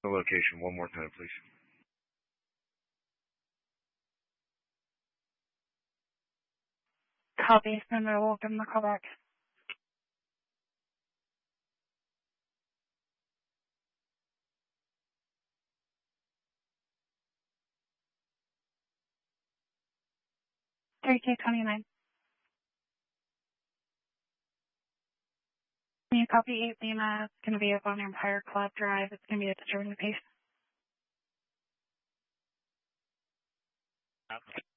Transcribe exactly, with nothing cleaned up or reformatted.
The location one more time, please. Copy. And I will give them a call back. thirty-two twenty-nine. Can you copy eight Lima? It's going to be up on Empire Club Drive. It's going to be a disturbing pace. Okay.